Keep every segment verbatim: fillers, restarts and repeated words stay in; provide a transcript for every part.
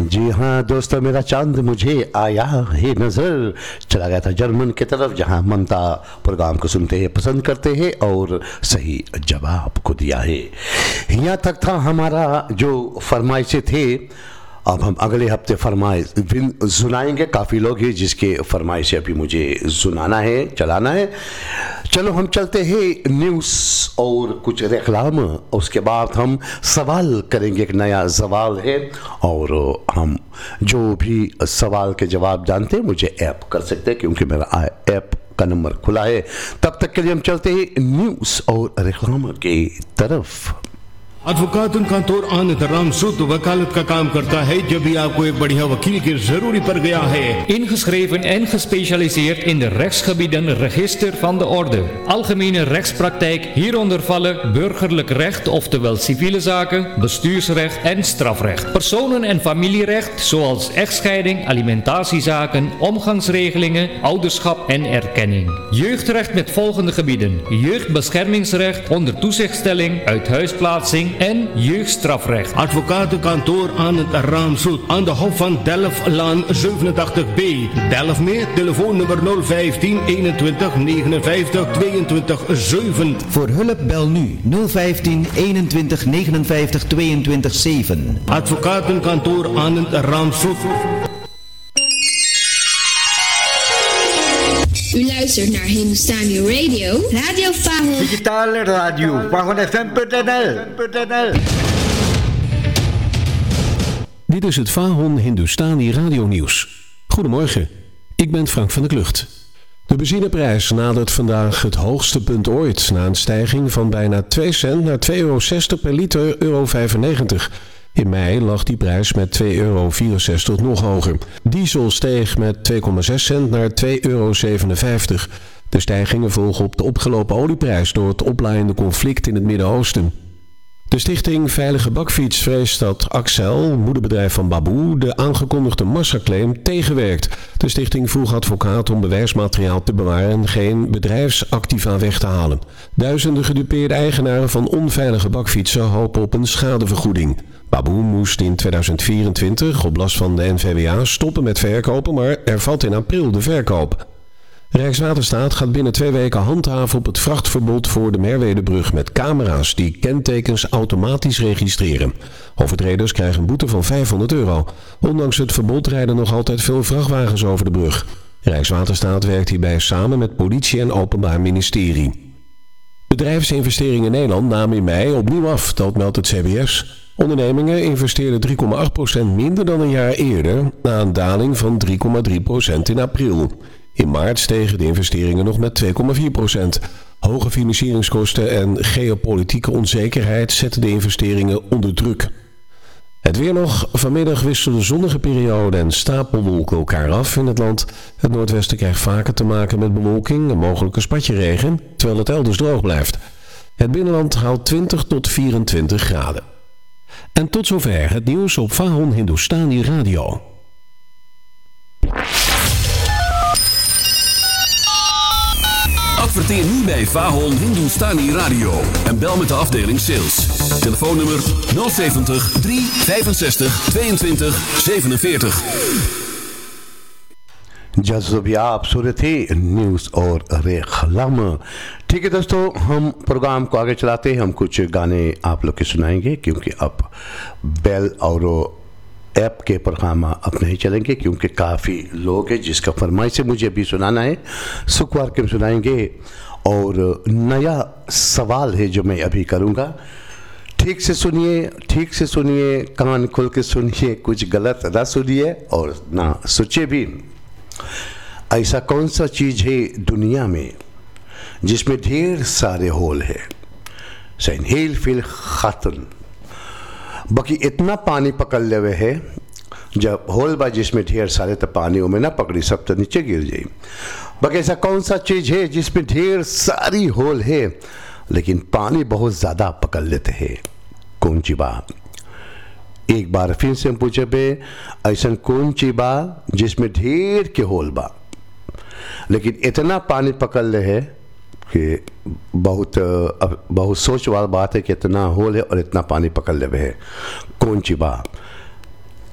जी हाँ दोस्तों, मेरा चांद मुझे आया है नजर, चला गया था जर्मन की तरफ जहाँ ममता प्रोग्राम को सुनते हैं, पसंद करते हैं और सही जवाब को दिया है। यहाँ तक था हमारा जो फरमाइशें थे। अब हम अगले हफ्ते फरमाइश सुनाएंगे। काफ़ी लोग हैं जिसके फरमाइशें अभी मुझे सुनाना है, चलाना है। चलो हम चलते हैं न्यूज़ और कुछ रेखलाम, उसके बाद हम सवाल करेंगे। एक नया सवाल है और हम जो भी सवाल के जवाब जानते हैं मुझे ऐप कर सकते हैं, क्योंकि मेरा ऐप का नंबर खुला है। तब तक के लिए हम चलते हैं न्यूज़ और रेखलाम की तरफ। एडवोकात कांतोर आनंद राम सूद वकालत का काम करता है जब भी आपको एक बढ़िया वकील की जरूरी पड़ गया है। Ingeschreven en gespecialiseerd in de rechtsgebieden Register van de Orde. Algemene rechtspraktijk, hieronder vallen burgerlijk recht, oftewel civiele zaken, bestuursrecht en strafrecht. Personen- en familierecht, zoals echtscheiding, alimentatiezaken, omgangsregelingen, ouderschap en erkenning. Jeugdrecht met volgende gebieden: jeugdbeschermingsrecht, onder toezichtstelling, uithuisplaatsing en jeugdstrafrecht. Advocatenkantoor Anand Ramsoet aan de Hof van Delftlaan zevenentachtig B. Delft meer, telefoonnummer nul vijftien eenentwintig negenenvijftig tweeëntwintig zeven. Voor hulp bel nu nul vijftien eenentwintig negenenvijftig tweeëntwintig zeven. Advocatenkantoor Anand Ramsoet. U luistert naar Hindustani Radio, Radio Fahon. Digitale radio, Fahon F M punt n l. Dit is het Fahon Hindustani Radio Nieuws. Goedemorgen, ik ben Frank van der Klucht. De benzineprijs nadert vandaag het hoogste punt ooit, na een stijging van bijna twee cent naar twee euro zestig per liter, euro vijfennegentig. In mei lag die prijs met twee euro vierenzestig nog hoger. Diesel steeg met twee komma zes cent naar twee euro zevenenvijftig. De stijgingen volgen op de opgelopen olieprijs door het oplaaiende conflict in het Midden-Oosten. De stichting Veilige Bakfiets vreest dat Axel, moederbedrijf van Baboe, de aangekondigde massaclaim tegenwerkt. De stichting vroeg advocaat om bewijsmateriaal te bewaren en geen bedrijfsactiva weg te halen. Duizenden gedupeerde eigenaren van onveilige bakfietsen hopen op een schadevergoeding. Baboe moest in tweeduizend vierentwintig op last van de N V W A stoppen met verkopen, maar er valt in april de verkoop. Rijkswaterstaat gaat binnen twee weken handhaven op het vrachtverbod voor de Merwedebrug met camera's die kentekens automatisch registreren. Overtreders krijgen een boete van vijfhonderd euro. Ondanks het verbod rijden nog altijd veel vrachtwagens over de brug. Rijkswaterstaat werkt hierbij samen met politie en Openbaar Ministerie. Bedrijfsinvesteringen in Nederland namen in mei opnieuw af, dat meldt het C B S. Ondernemingen investeerden drie komma acht procent minder dan een jaar eerder, na een daling van drie komma drie procent in april. In maart stegen de investeringen nog met twee komma vier procent. Hoge financieringskosten en geopolitieke onzekerheid zetten de investeringen onder druk. Het weer nog. Vanmiddag wisselen de zonnige periode en stapelwolken elkaar af in het land. Het noordwesten krijgt vaker te maken met bewolking en mogelijke spatjeregen, terwijl het elders droog blijft. Het binnenland haalt twintig tot vierentwintig graden. En tot zover het nieuws op Fahon Hindustani Radio. Adverteer nu bij Fahon Hindustani Radio en bel met de afdeling sales. Telefoonnummer nul zeventig drie vijfenzestig tweeëntwintig zevenenveertig. जब भी आप सुने थे न्यूज़ और रेखलाम। ठीक है दोस्तों, हम प्रोग्राम को आगे चलाते हैं। हम कुछ गाने आप लोग के सुनाएंगे, क्योंकि अब बेल और ऐप के प्रोग्राम अब नहीं चलेंगे, क्योंकि काफ़ी लोग हैं जिसका फरमाइश से मुझे अभी सुनाना है। शुक्रवार के हम सुनाएंगे और नया सवाल है जो मैं अभी करूँगा। ठीक से सुनिए, ठीक से सुनिए, कान खोल के सुनिए, कुछ गलत ना सुनिए और ना सोचिए भी। ऐसा कौन सा चीज़ है दुनिया में जिसमें ढेर सारे होल है? सैन हेल फिल खातन बाकी इतना पानी पकड़ ले हुए है, जब होल बा जिसमें ढेर सारे तो पानी में ना पकड़ी सब तो नीचे गिर जाए। बाकी ऐसा कौन सा चीज़ है जिसमें ढेर सारी होल है लेकिन पानी बहुत ज़्यादा पकड़ लेते हैं? कौन ची बात? एक बार फिर से हम पूछे पे, ऐसा कौन ची बा जिसमें ढेर के होल बा लेकिन इतना पानी पकड़ ले है कि बहुत बहुत सोच वाली बात है कि इतना होल है और इतना पानी पकड़ ले है। कौन ची बा?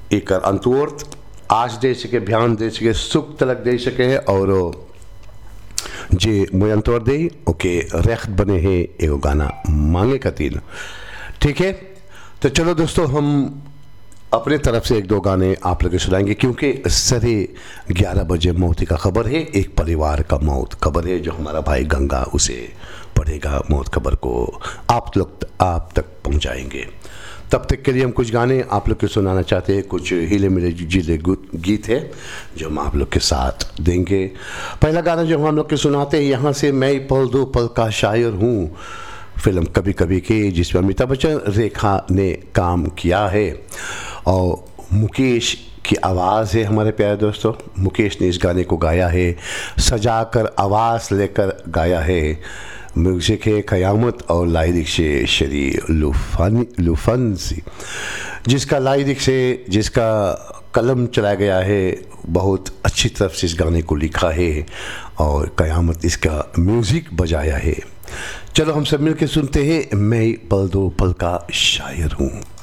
एक अंतोर्थ आज दे सके, ध्यान दे सके, सुख तलक दे सके और जे मुयंतोर दे ओके रेख्त बने है एगो गाना मांगे खातिर। ठीक है, तो चलो दोस्तों हम अपने तरफ से एक दो गाने आप लोग सुनाएंगे क्योंकि सरे ग्यारह बजे मौत का खबर है, एक परिवार का मौत खबर है जो हमारा भाई गंगा उसे पढ़ेगा, मौत खबर को आप लोग आप तक पहुंचाएंगे। तब तक के लिए हम कुछ गाने आप लोग को सुनाना चाहते हैं, कुछ हिले मिले जिले गीत है जो हम आप लोग के साथ देंगे। पहला गाना जो हम लोग के सुनाते हैं यहाँ से, मैं पल दो पल का शायर हूँ, फिल्म कभी कभी की जिसमें अमिताभ बच्चन रेखा ने काम किया है और मुकेश की आवाज़ है हमारे प्यारे दोस्तों। मुकेश ने इस गाने को गाया है, सजा कर आवाज़ लेकर गाया है। म्यूजिक है क़यामत और लाइरिक से शरी लुफान लुफानसी, जिसका लाइरिक से जिसका कलम चलाया गया है, बहुत अच्छी तरफ से इस गाने को लिखा है और क़यामत इसका म्यूज़िक बजाया है। चलो हम सब मिलकर सुनते हैं, मैं पल दो पल का शायर हूँ।